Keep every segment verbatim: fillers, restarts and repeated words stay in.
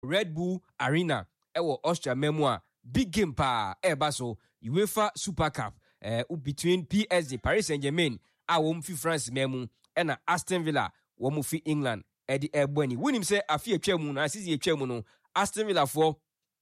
Red Bull Arena ewo Austria Memoir big game pa eba so UEFA Super Cup eh, between P S G Paris Saint-Germain a wom fi France memu ena Aston Villa wom fi England edi eboni wonim se afi atwamu na asisi atwamu no Aston Villa for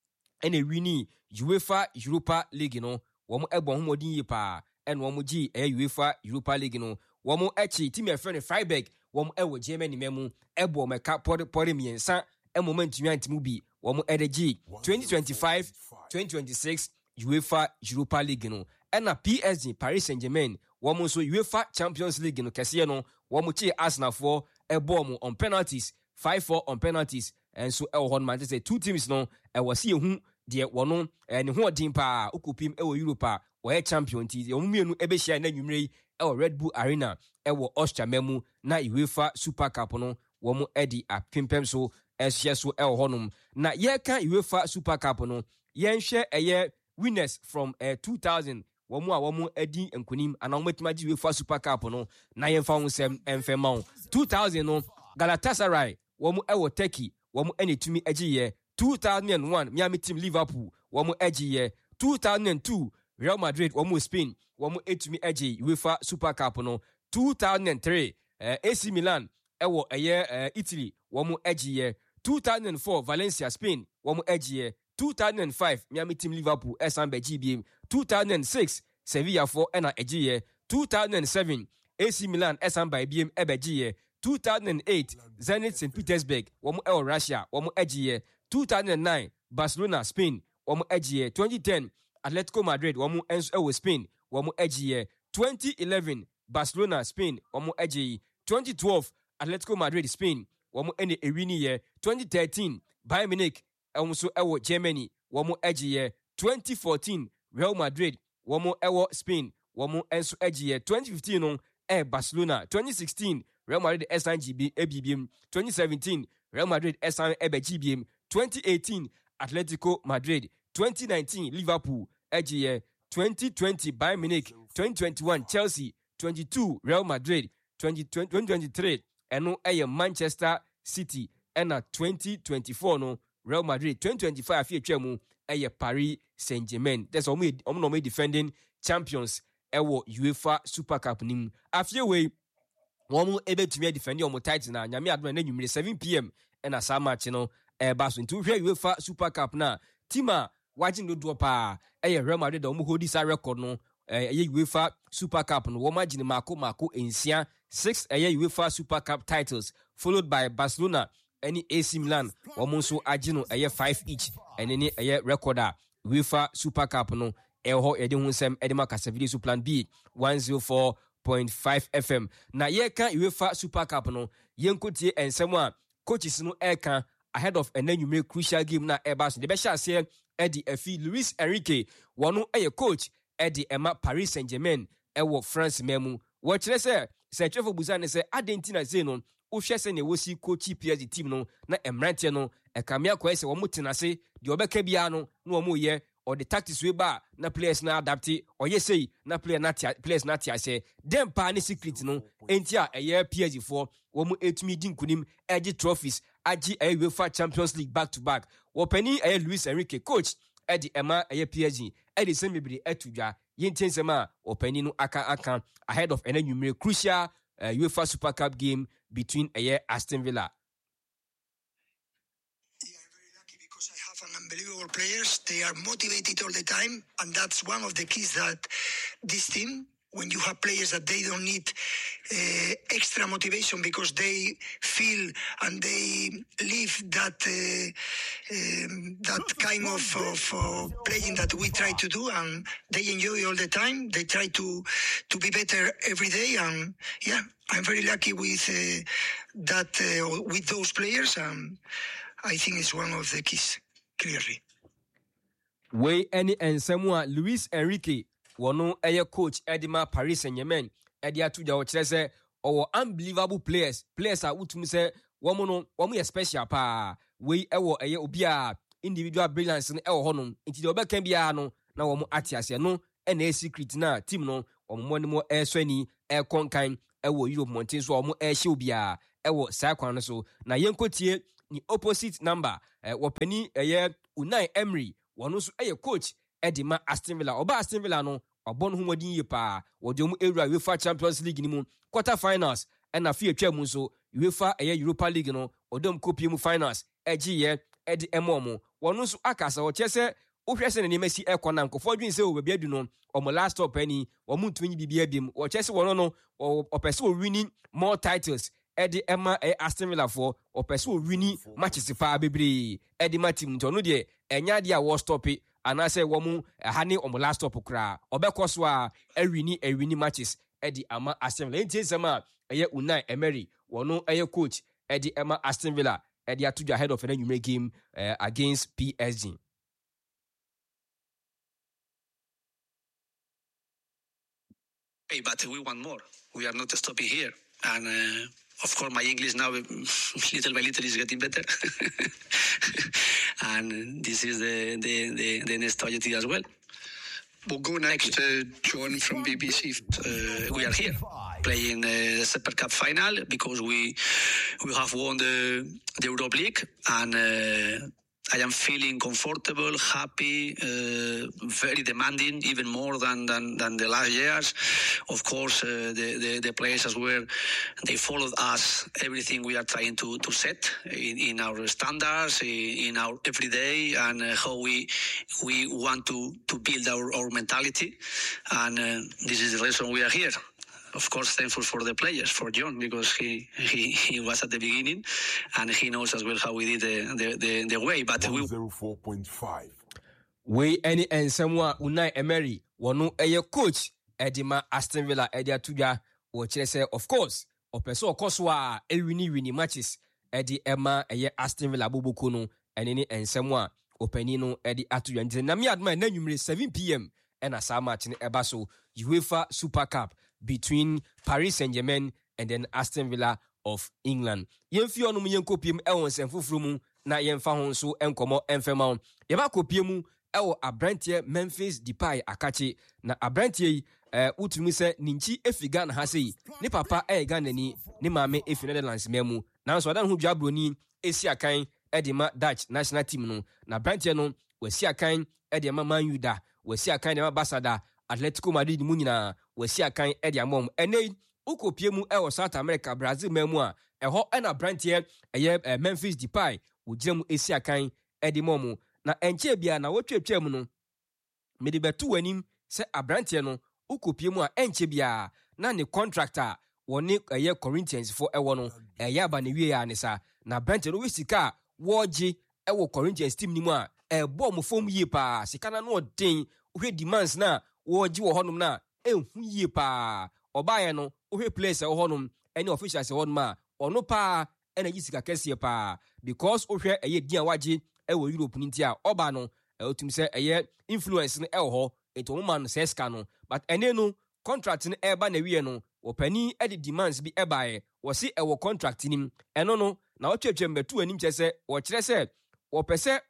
ene wini UEFA Europa League no wom ebon homodin yi pa en wom gi eh, UEFA Europa League no wom echi team e friend Freiburg wom ewo Germany memu ebo meka pod pod miensa e moment nyantimu bi wom edegi twenty twenty-five twenty twenty-six UEFA Europa League no ena P S G Paris Saint-Germain wom so UEFA Champions League no kese no wom chi Arsenal for ebo mo on penalties five four on penalties and so el hon man say two teams no e wasi ehu de wono ne ho odin pa okupim e wo Europa wo champion ti o mienu ebe hia na nwumre e wo Red Bull Arena e wo Austria memu na UEFA Super Cup no wo mo edi apimpem so ehye so e wo honum na ye kan UEFA Super Cup no ye nhwe eye winners from uh, two thousand wo mo a wo mo edi enkunim ana wo metima gi UEFA Super Cup no na ye mfa ho sem emfema wo two thousand no Galatasaray wo mo e wo Turkey wo mo ene tumi agiye two thousand one Miami team Liverpool wo mo agiye two thousand two Real Madrid wo mo Spain wo mo etumi agi UEFA Super Cup no two thousand three uh, A C Milan e wo eye uh, Italy wo mo agiye two thousand four Valencia Spain wo mo agiye two thousand five Miami team Liverpool esan be G B M two thousand six Sevilla for ena agiye two thousand seven A C Milan esan by B M ebegiye two thousand eight Zenit Saint Petersburg wo mo e Russia wo mo agiye two thousand nine Barcelona Spain wo mo agiye twenty ten Atletico Madrid wo mo enso e Spain wo mo agiye twenty eleven Barcelona Spain wo mo agiye twenty twelve Atletico Madrid Spain wo mo ene ewini ye twenty thirteen Bayern Munich enso e Germany wo mo agiye twenty fourteen Real Madrid wo mo e Spain wo mo enso agiye twenty fifteen no e Barcelona twenty sixteen Real Madrid S N G B A B B M twenty seventeen Real Madrid S N E B G B M twenty eighteen Atletico Madrid twenty nineteen Liverpool Egiye twenty twenty Bayern Munich twenty twenty-one Chelsea twenty-two Real Madrid twenty twenty-three eno eye Manchester City ena twenty twenty-four no Real Madrid twenty twenty-five afie twemu eye Paris Saint-Germain. That's all me om no me defending champions ewo UEFA Super Cup nim afie we womu ebe tumi defend your title na nyame adona na nwumire seven p m ena sa match no e ba so ntu hwe UEFA Super Cup na tima wagin do do pa eye Real Madrid omu hold this record no eye UEFA Super Cup no wo magine mako mako ensia six eye UEFA Super Cup titles followed by Barcelona any A C Milan womu so agino eye five each and any eye recorder UEFA Super Cup no e ho e de hunsem e de makasa video so plan B one oh four point five F M na ye kan UEFA Super Cup no yenkotie ensem a coaches no e kan ahead of an annual crucial game na eba so de be sha se Eddie Efi Luis Enrique wono eye coach Eddie Emma Paris Saint-Germain e wo France memu wo kire se se twefo buza ne se Argentina ze no wo hwe se ne wo si coach P S G team no na emrante no e kamia kwa se wo mutenase de obeka bia no na wo mo ye or the tactics we ba na players na adapt or yes say na player na tia, players na tia say dem pa ni secret no entia eye P S G for wo mu etumi din kunim egi trophies agi eye UEFA Champions League back to back wo pani eye Luis Enrique coach Eddie Emma eye P S G Eddie Sembibri etudwa yintensema wo pani no aka aka ahead of an annual crucial uh, UEFA Super Cup game between eye Aston Villa. Unbelievable players. They are motivated all the time, and that's one of the keys that this team, when you have players that they don't need uh, extra motivation because they feel and they live that uh, um, that kind of, of uh, playing that we try to do, and they enjoy all the time. They try to to be better every day, and yeah, I'm very lucky with uh, that uh, with those players, and I think it's one of the keys. Clearly. We any ensemua Luis Enrique wono eye coach Edima Paris Saint-Germain edi atuja wo kire se owo unbelievable players players a utumi se womo no womo ye special pa we ewo eye obi a individual brilliance no ewo honom nti de obeka bia no na womo atiase no ena e secret na team no womo mo ne mo e swani e konkan ewo Europe mountain so womo e hye obi a ewo sai kwan no so na yenkotie ni opposite number eh, wɔpani ɛyɛ Unai Emery wɔno nso ɛyɛ coach ɛde ma Aston Villa ɔba Aston Villa no ɔbɔ no ho mmɔden yie paa wɔde mu ewura UEFA Champions League ni mu quarter finals ɛna fi atwa mu nso UEFA ɛyɛ Europa League no ɔdɔm kopie mu finals ɛgye yɛ ɛde ɛmɔ mo wɔno nso akasa wɔkyɛ sɛ wohwɛ sɛ ne nneɛma si ɛkɔ na nkɔfoɔ dwen sɛ wɔ baabi adu no ɔmo last stop ani wɔn ntumi nyi biribi abiem wɔkyɛ sɛ wɔn no ɔpɛ sɛ ɔwini more titles ɛde ɛma ɛyɛ Aston Villa foɔ ɔpɛ sɛ ɔwini matches paa bebree ɛde ma team ntɔ no deɛ ɛnya deɛ a wɔ stop anaasɛ wɔn ɛha ne ɔmo last stop koraa ɔbɛkɔ so a ɛwini ɛwini matches ɛde ama Aston Villa nti nsɛm a ɛyɛ Unai Emery wɔn ɛyɛ coach ɛde ɛma Aston Villa ɛde ato dwa ahead of an anwummerɛ game uh, against P S G. Hey, but we want more. We are not stopping here. And uh, of course, my English now, little by little, is getting better. And this is the, the, the, the next objective as well. We'll go next to John from B B C. Uh, we are here playing the Super Cup final because we we have won the, the Europa League, and uh, I am feeling comfortable, happy, uh, very demanding, even more than, than, than the last years. Of course, uh, the, the, the players as well, they followed us, everything we are trying to, to set in, in our standards, in, in our everyday, and uh, how we we want to, to build our, our mentality. And uh, this is the reason we are here. Of course, thankful for the players, for John, because he, he, he was at the beginning, and he knows as well how we did the the, the, the way. But we zero four point five. We any and someone Unai Emery, one a coach, Edima Aston Villa, Edia Tuja, or Chelsea, of course, or Peso Koswa, a winnie winnie matches, Eddie Emma, a year Aston Villa Bubukuno, and any and someone, Openino, Eddie Atuja, and Nami Adman, numerous seven p.m. and a summer in Ebaso, UEFA Super Cup between Paris Saint-Germain and then Aston Villa of England. Yemfi onu mu yenkopiem ewo nsenfoforo mu na yemfa ho so enkomo enfema. Yeba kopiemu ewo abrantie Memphis Depay akache na abrantie eh utumi se ninchi efiga na hase ni papa e Ghana ni ni maame efi Netherlands memu. Na so adan ho dwabroni esi akan e de ma Dutch national team no na abrantie no wasi akan e de ma Man U da wasi akan de ma Barca Atletico Madrid mu nyina wasi akan e de amom ene ukopie mu e wo South America Brazil memu a eho e na brantie eye Memphis Depay ugire mu esi akan e de mom na enche bia na wotwetwa mu no me de betu wanim se abrantie no ukopie mu a enche bia na ne contractor woni eye Corinthians for e wo no eye aba ne wie ya ne sa na brantie no wisika woje e wo Corinthians team ni mu a e bo mo fom yie pa sika na no odin uhwe demands na woji wo honum na ehu yie pa obaye no uhwe place wo honum any officials wo honum a ono pa ena yisika kese pa because uhwe eye dia waje e wo Europe ni ntia oba no e otum se eye influence no e ho eto mo man se ska no but ene no contract no e ba na wie no wo pani e de demands bi e bae wo se e wo contract nim eno no na wo twetwem betu anim kyese wo kire se wo pese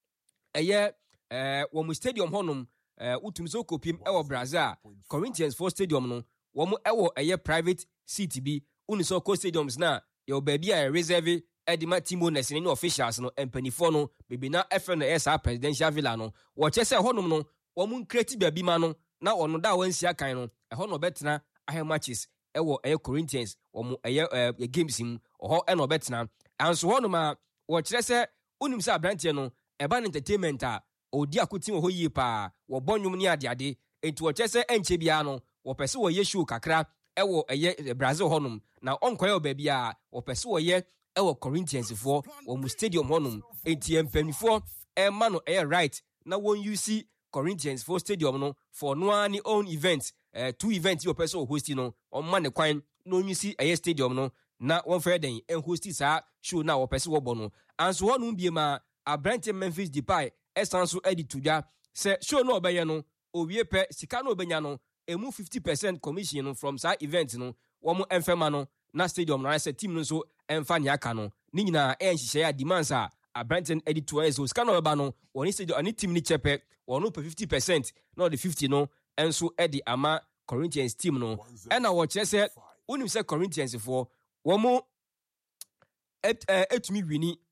eye eh wo mu stadium honum Uh, utum so kopiem ewo Brazil Corinthians for stadium no wo mo ewo eye private seat bi uni so co stadiums na yo baby a reserve edima timo na sene officials no empanifo no bebe na F N S presidential villa no wo chese honum no wo mo create baby ma no na ono da wansia kan no e ho no betena ahe matches ewo eye Corinthians wo mo eye uh, games im ho e no betena anso honum a wo kire se unim se abrantie no eba entertainment a odi akuti wo hoyie pa wo bonnwum ni ade ade enti wo chese enche bia no wo pese wo yeshu kakra ewo eye Brazil honum na onkoye obabi a wo pese wo ye ewo Corinthians for wo mu stadium honum enti empanifo e ma no eye right na won use Corinthians for stadium no for no any own event eh two events wo pese wo host no on ma ne kwan no use eye stadium no na won fe den en host sa show na wo pese wo bo no anso honum bie ma Abrante Memphis Depay esanso edi tuja se show no obeye no owie pe sika no obenya no emu fifty percent commission no from sa event no wo mo enfema no na stadium na se team no so emfa ne aka no ni nyina enhihye ya demands a Abrante edi tuja so sika no obeba no woni stadium ani team ni chepe wono pe fifty percent no the fifty no enso edi ama Corinthians team no ena wo chese unim se Corinthians for wo mo et etumi wini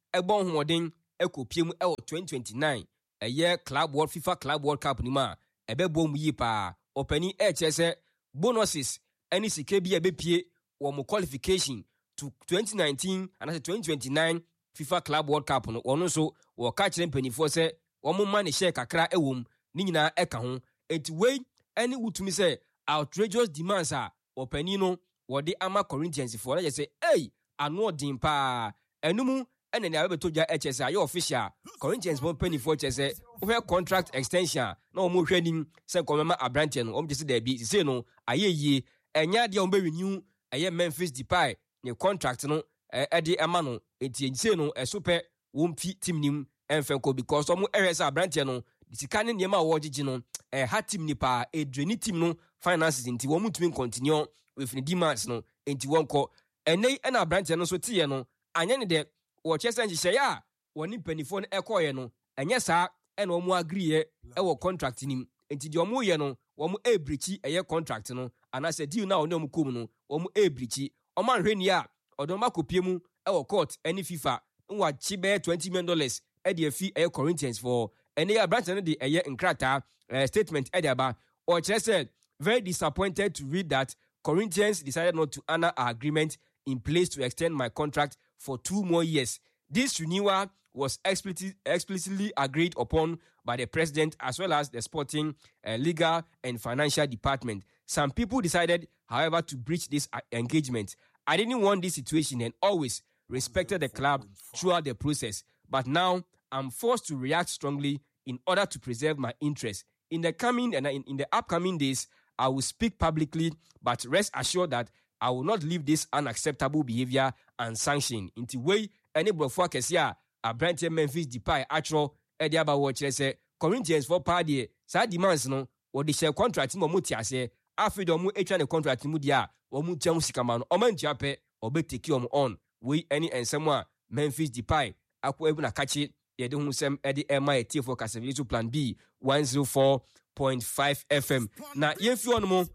ɛbɔ hoɔden ɛkɔpie mu ɛwɔ twenty twenty-nine ɛyɛ club world FIFA club world cup ni mu a ɛbɛbɔ mu yi paa ɔpani ɛkyerɛ sɛ bonuses ɛne sika bi a ɛbɛpie wɔ mo qualification to twenty nineteen anaasɛ twenty twenty-nine FIFA club world cup no ɔno nso wɔka kyerɛ mpanimfoɔ sɛ wɔn ma ne hyɛ kakra ɛwɔ mu ne nyinaa ɛka ho enti wei ɛne wotumi sɛ outrageous demands a ɔpani no wɔde ama Corinthians foɔ na yɛ sɛ ei ano ɔden paa ɛnum ɛna ne abɛbɛtɔ gya ɛkyɛ sɛ ayɛ official Corinthians bɔ mpanimfoɔ kyɛ sɛ wohwɛ contract extension a na wɔn hwɛ nim sɛ nkɔmɛma aberanteɛ no wɔn gye sɛ daabi sise no ayɛ yie ɛnya deɛ wɔn bɛ renew ɛyɛ Memphis Depay ne contract no ɛde ɛma no enti ɛnse no ɛso pɛ wɔn fi team nim ɛmfɛ nkɔ because wɔn ɛhwɛ sɛ aberanteɛ no sika ne nneɛma a wɔgyegye no ɛha team ni paa ɛdreni team no finances nti wɔn mutumi continue with the demands no enti wɔn kɔ ɛnɛ ɛna aberanteɛ no nso teɛ no anyɛ ne dɛ wɔkyɛ sɛ nhyehyɛeɛ a wɔne mpanimfoɔ no ɛkɔɔyɛ no ɛnyɛ saa ɛna wɔn agreeɛ ɛwɔ contract nim enti deɛ wɔn yɛ no wɔn ɛɛbrikyi ɛyɛ contract no anaasɛ deal na wɔn kɔm no wɔn ɛɛbrikyi wɔn ahwɛ ni a ɔdɔm akɔpie mu ɛwɔ court ɛne FIFA nwakyi bɛyɛ twenty million dollars ɛde afi ɛyɛ Corinthians for ɛnɛ yɛ aberanteɛ no de ɛyɛ nkrataa ɛɛ statement ɛde aba ɔkyerɛ sɛ very disappointed to read that Corinthians decided not to honor our agreement in place to extend my contract for two more years. This renewal was explicitly, explicitly agreed upon by the president as well as the sporting, uh, legal, and financial department. Some people decided, however, to breach this uh, engagement. I didn't want this situation and always respected the club throughout the process. But now I'm forced to react strongly in order to preserve my interests. In the coming and in, in the upcoming days, I will speak publicly, but rest assured that I will not leave this unacceptable behavior unsanctioned. Into way any brofo kesia a brand Memphis Depay atro edi aba wo kire se Corinthians for party sa demands no wo de share contract mo muti ase afido mu etwa ne contract mu dia wo mu tia musikama no o man tia pe obeteki om on we any ensem a Memphis Depay akwa ebu na kachi ye de hu sem edi ema etie for Casemiro plan B one oh four point five F M na yemfi on mo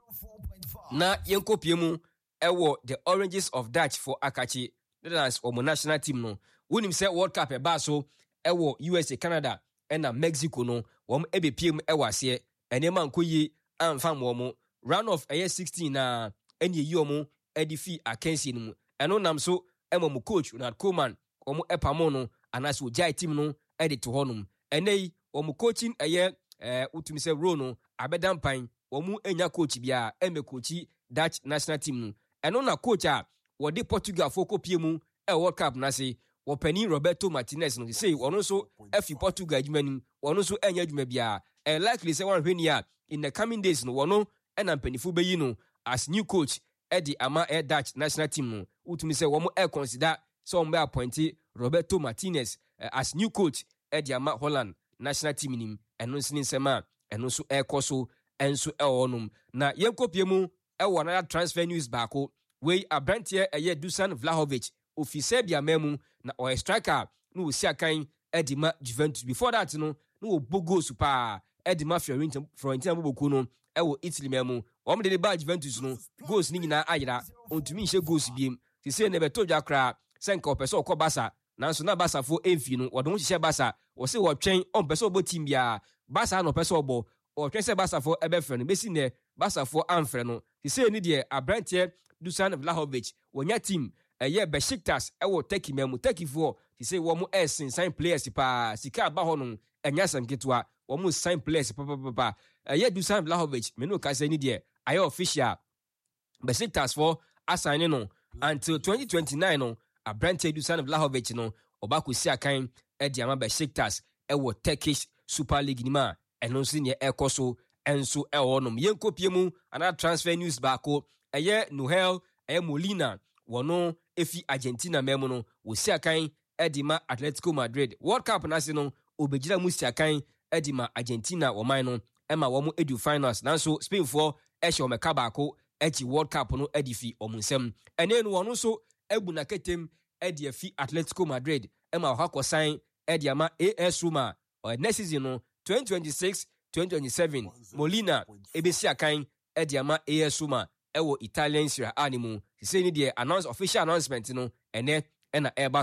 na yenkopie mu ewo the Oranges of Dutch for Akachi that's omo national team no wonim say World Cup e ba so ewo U S A Canada and Mexico no wom ebe piem ewo ase enema nkoyi amfa mo round of a year sixteen na enye yi omo edifi akensi no eno nam so emo mo coach Ronald Koeman omo epamo no anaso jai team no edit to honum enei omo coaching eye eh utumi se ro no abedampan omo enya coach bia eme coachi Dutch national team no eno na coach a wodi Portugal foko pie mu e World Cup na se wopani Roberto Martinez no say ono so efi Portugal adwumanim ono so enya adwuma bia e likely say one hwani a in the coming days no wono ena mpanifu beyi no as new coach edi ama e Dutch national team no utumi say wo mo e consider so mo appoint Roberto Martinez uh, as new coach edi ama Holland national team nim eno nsini nsema eno so e koso enso e onum na yenkopie mu e wo na transfer news baako we abrantie eye Dusan Vlahovic officer bia memu na o striker no osi akan edima Juventus before that no no obogo super edima Fiorentina Fiorentina boboku no e wo Italy memu o mo de ba Juventus no goals ni nyina ayira ontumi nhye goals biem ti say ne beto dwa kra senka opese okọ Barca nanso na Barca fo emfi no wo don hye Barca wo se wo twen on pese obo team bia Barca no pese obo o twen se Barca fo ebe fre no besi ne Barca fo amfre no ti say ni de abrantie Dusan Vlahovic wonya team eye Besiktas ewo Turkey memu Turkey fo ti say wo mo esin sign players pa sika ba ho no enya sam ketwa wo mo sign players pa pa pa pa eye Dusan Vlahovic me no ka say ni de aye official Besiktas for assign no until twenty twenty-nine no abrantie Dusan Vlahovic no obakosi akan e di ama Besiktas ewo Turkish Super League ni ma eno nsi ne ekoso enso ewo no yenkopie mu ana transfer news baako eye Noel eye Molina wono efi Argentina memu no wosi akan edima Atletico Madrid World Cup na se no obejira musi akan edima Argentina wo man no ema wo mu edu finals nanso Spain for ehye omeka baako echi World Cup no edifi omunsem ene no wono so ebu na ketem edi afi Atletico Madrid ema hwakọ sign edi ama A S Roma or next season no twenty twenty-six twenty twenty-seven Molina ebesi akan edi ama A S Roma ewo Italian Serie A animu say ni de announce official announcement no ene ena eba so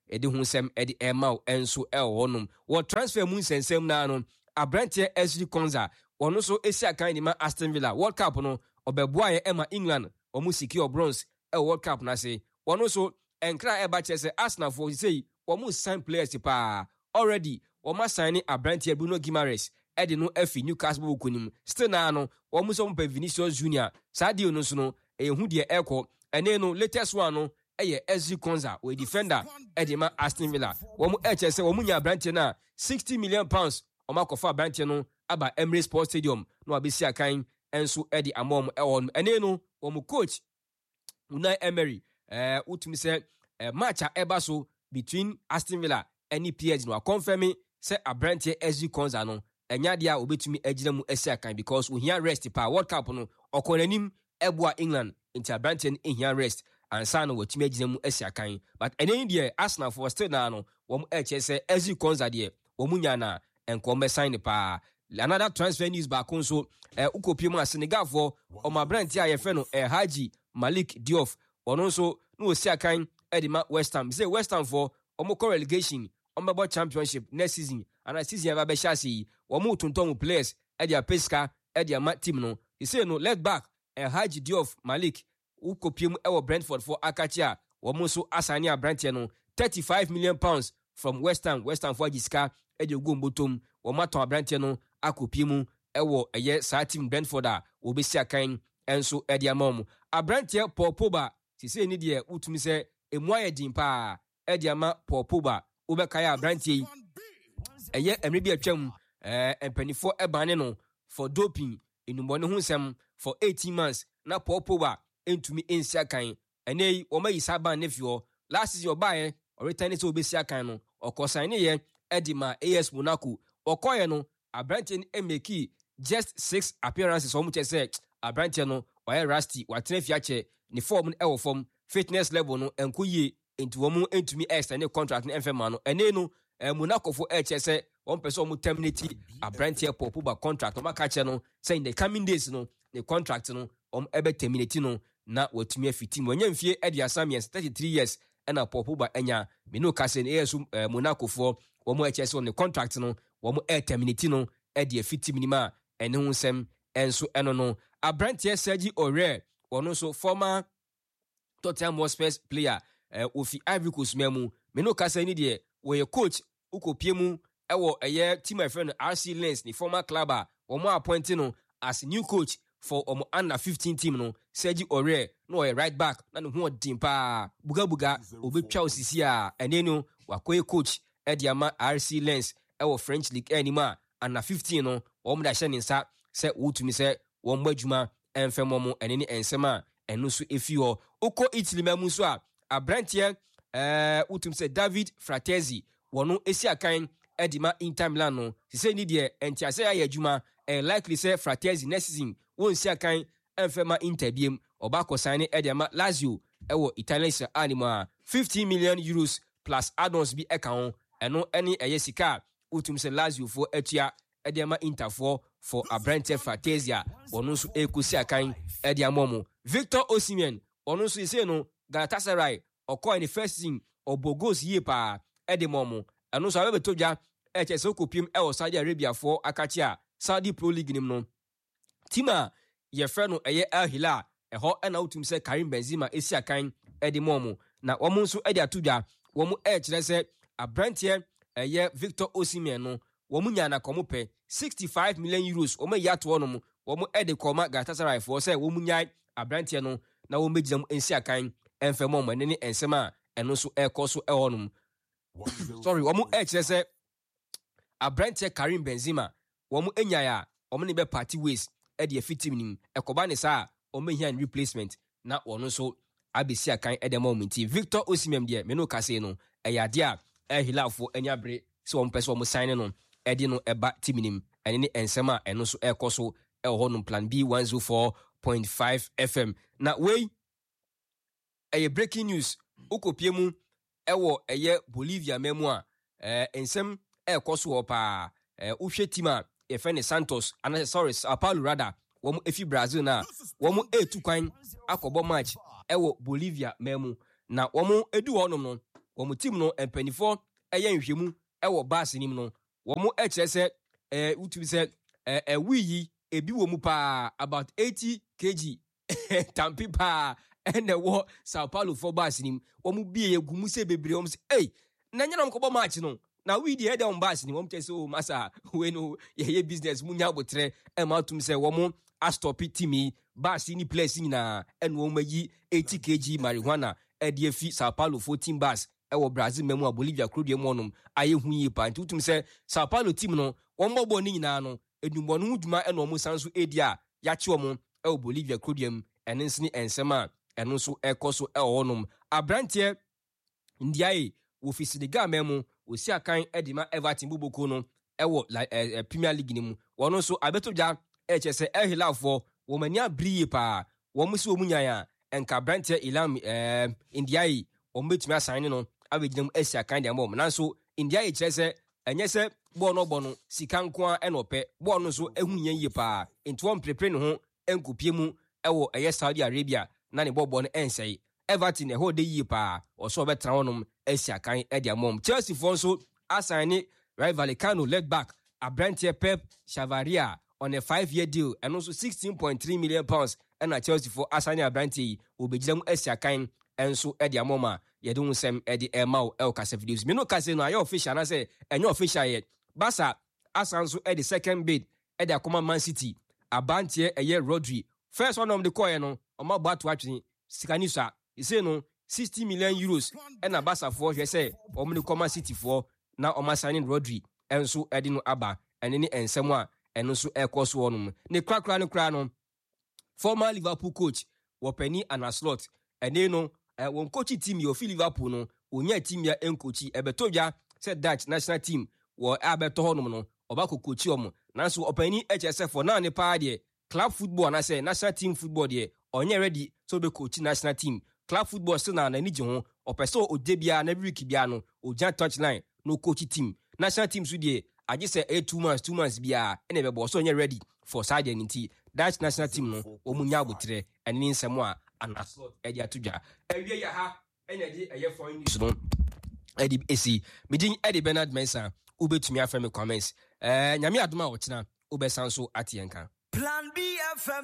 edi hu sem edi ema enso e honum wo transfer mu nsensem na no Abrante Ezri Konza ono so esi akan ni ma Aston Villa World Cup no obeboa ye ema England omu secure bronze e World Cup na se ono so enkra eba chese Arsenal for say omu sign players pa already omu sign Abrante Bruno Guimaraes edi no efi Newcastle bukunim still na no omu so mpa Vinicius Junior sadio no so no e hu de ekọ ene no latest one no eye Ezri Konza we defender edi ma Aston Villa omu e chese omu nya Abrante na sixty million pounds Oma kofa Abrante no aba Emirates Sports Stadium no abesi akan enso edi amom e won ene no omu coach Unai Emery eh utumi se eh, match a eba so between Aston Villa and P S G no confirm say Abrante Ezri Konza no enya dia obetumi agina mu esi akan because we here rest pa World Cup no okonanim eboa England into Abrante in here rest and san no wetumi agina mu esi akan but ene dia Arsenal for still na no wo mu eche say Ezri Konza dia wo mu nya na enko sign pa another transfer news back on so eh ukopie mu Senegal for o Abrante a ye fe no eh Haji Malik Diouf ono so no osi akan edima West Ham say West Ham for omo relegation omo championship next season and a season aba be shasi omo tonton players edia Pesca edia ma team no he say no left back eh Haji Diouf Malik ukopie mu e wo Brentford for Akachia omo so asani Abrante no thirty-five million pounds from West Ham West Ham for Giska edia go mbotom omo ton Abrante no akopie mu e wo eye sa team Brentford a obesi akan enso edia mom Abrante Paul Pogba si say ni de utumi se emuaye din pa edia ma Paul Pogba obekaya Abrante eye emre bi atwam eh empanifo ebane no for doping enumone hu nsem for eighteen months na Paul Pogba entumi ensi akan enei o mayi saban nefio last season obaye o return to obesi akan no okosan ne ye edima A S Monaco okoye no Abrante emeki just six appearances o mu chese Abrante no why rusty watene fiache ni form no ewo form fitness level no enkoye enti wo mu entumi extend contract no enfema no ene no eh, Monaco for H S one person mu terminate Abrante Paul Pogba contract o maka no say in the coming days no the contract no om ebe terminate no na watumi afiti mo nya mfie edi asamians thirty-three years ena Paul Pogba enya me no ka say na yesu eh, Monaco for wo mu H S on the contract no wo mu e terminate no edi afiti minima ene hu nsem enso eno no Abrante Sergi Aurier ono so former Tottenham Hotspur player eh, ofi Ivory Coast memu me no ka say ni de we coach ukopie mu ewo eye team my friend R C Lens ni former club a omo appoint no as new coach for omo under fifteen team no Sergi Aurier no e right back na no ho din pa buga buga obetwa osisi a ene no wakoye coach ediama R C Lens ewo French league anima under fifteen no omo da hye nsa se wutumi se wo mbadwuma enfemomo ene ni ensema enu so efi ho uko Italy memu so a Abrante eh utum se David Fratesi wono esi akan edima Inter Milan no se se ni de entiase ya adwuma eh likely say Fratesi next season won si akan enfema Inter biem obako sign edima Lazio ewo Italian anima fifteen million euros plus add-ons bi eka eno eni eye sika utum se Lazio for etua edima Inter for for Abrante Fratesi wono so ekusi akan ediamomo Victor Osimhen wono so ise no Galatasaray okoy ni first season obogos ye pa edimomo eno so abetodwa eche se okopiem e Saudi Arabia for Akachia Saudi Pro League nim no tima ye frɛ no eye Al Hilal eho ena utum se Karim Benzema esi akan edimomo na womo nso edi atodwa womo e kire se Abrante eye Victor Osimhen no womo nya na komope sixty-five million euros womo yato no womo edi koma Galatasaray for se womo nya Abrante no na womo megina mu ensi akan enfemo mo ne ensema eno so ekoso ehonum sorry womo e kire se Abrante Karim Benzema womo enya ya womo ne be party ways e de fitim nim ekoba ne sa womo hia replacement na wono so abesi akan e de moment Victor Osimhen de me no kase no eyade a ehilafo enya bre se womo pese womo sign no e de no eba team nim ene ne ensema eno so ekoso ehonum plan B one oh four point five F M na we eye breaking news ukopie mu ewo eye Bolivia memu a eh ensem ekoso opa eh uhwe team a efene Santos ana sorry Sao Paulo rather womu efi Brazil na womu etu kwan akobo match ewo Bolivia memu na womu edu honum no wɔn team no mpanifo ɛyɛ nhwɛmu ɛwɔ bus nim no wɔn ɛkyerɛ sɛ ɛɛ wotumi sɛ ɛɛ ɛwi yi ebi wɔ mu paa about eighty kilograms tampi paa ɛna ɛwɔ Sao Paulo for bus nim wɔn bi yɛ gumu sɛ bebree wɔn sɛ ɛy na nyɛ na wɔn kɔbɔ match no na we di ɛda wɔn bus nim wɔn kyerɛ sɛ o masa wei no yɛyɛ business mu nya abotrɛ ɛma atum sɛ wɔn astɔpi team yi bus ni players nyinaa ɛna wɔn ayi eighty kilograms marijuana ɛde afi Sao Paulo fourteen bus ɛwɔ Brazil mɛmu a Bolivia kuro mu ɔnom ayɛ hu yie paa nti wotum sɛ Sao Paulo team no wɔn bɔbɔ ne nyinaa no edumɔ no dwuma ɛna wɔn san so edi a yɛakye wɔn ɛwɔ Bolivia kuro mu ɛne nso ne nsɛm a ɛno nso ɛkɔ so ɛwɔ hɔnom aberanteɛ ndiaye wofi Senegal mɛmu osi akan ɛde ma Everton boboko no ɛwɔ la ɛɛ Premier League ne mu wɔn nso abɛto gya ɛkyɛ sɛ ɛhilafoɔ wɔn ani abiri yie paa wɔn si wɔn nyaa ɛnka aberanteɛ Ilam ɛɛ ndiaye wɔn bɛtumi asan ne no abɛgyina mu asi akan deɛ mbɔ nanso ndiaye kyerɛ sɛ ɛnyɛ sɛ bɔɔl no bɔ no sika nko a ɛna ɔpɛ bɔɔl no nso ɛhu yɛn yie paa nti wɔn mpirepire ne ho ɛnkopie mu ɛwɔ ɛyɛ Saudi Arabia na ne bɔɔbɔ no ɛnsɛe Everton ɛhɔ de yie paa ɔsɔ ɔbɛtena hɔnom asi akan ɛde amɔm Chelsea foɔ nso asan ne Rayo Vallecano leg back aberanteɛ Pep Chavaria on a five year deal ɛno nso sixteen point three million pounds ɛna Chelsea foɔ asan ne aberanteɛ yi obɛgyina mu asi akan ɛnso ɛde amɔm a yɛde ho nsɛm ɛde ɛma wo ɛwɔ kasa videos mino kasa no ayɛ official na sɛ ɛnyɛ official yɛ Barca asan nso ɛde second bid ɛde akɔma Man City abanteɛ ɛyɛ Rodri first one of the coin no ɔma bɔ ato atwene sika ni so a ɛsɛ no sixty million euros ɛna Barca foɔ hwɛ sɛ ɔmo ne kɔma City foɔ na ɔma signing Rodri ɛnso ɛde no aba ɛne ne nsɛm a ɛno nso ɛkɔ so hɔ no ne krakra no kra no former Liverpool coach wɔpani Arne Slot ɛne no Uh, wɔn coach team yɛ ofi Liverpool no onya team ya encoach ɛbɛtɔ dwa sɛ Dutch national team wɔ abɛtɔ hɔ nom no ɔbakɔ coach ɔmo nanso ɔpani ɛkyɛ sɛ for now ne paa deɛ club football na sɛ national team football deɛ ɔnyɛ ready so be coach national team club football still na n'ani gye ho ɔpɛ sɛ ɔgye bia na week bia no ɔgya touchline no coach team national team so deɛ agye sɛ ɛyɛ two months two months bia ɛna ɛbɛbɔ so ɔnyɛ ready for side nti Dutch national team no ɔmo nya abotrɛ ɛne ne nsɛm a ana slot ɛde ato dwa ɛwie yɛ ha ɛna ɛde ɛyɛ foreign news no ɛde esi medin ɛde Bernard Mensah wobɛtumi afɛ me comments ɛɛ nyame adom a wɔkyena wobɛsan so ate yɛn ka Plan B F M